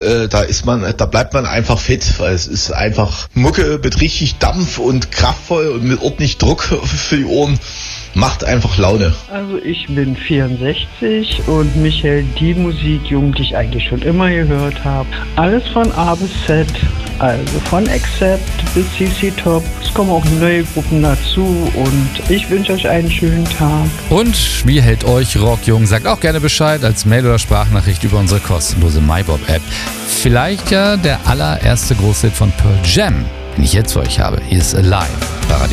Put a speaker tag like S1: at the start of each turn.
S1: da bleibt man einfach fit, weil es ist einfach Mucke mit richtig Dampf und kraftvoll und mit ordentlich Druck für die Ohren. Macht einfach Laune.
S2: Also ich bin 64 und mich hält die Musik jung, die ich eigentlich schon immer gehört habe. Alles von A bis Z, also von Accept bis CC Top. Es kommen auch neue Gruppen dazu und ich wünsche euch einen schönen Tag.
S3: Und wie hält euch Rock jung? Sagt auch gerne Bescheid als Mail oder Sprachnachricht über unsere kostenlose MyBob-App. Vielleicht ja der allererste Großhit von Pearl Jam, den ich jetzt für euch habe. Hier ist Alive bei Radio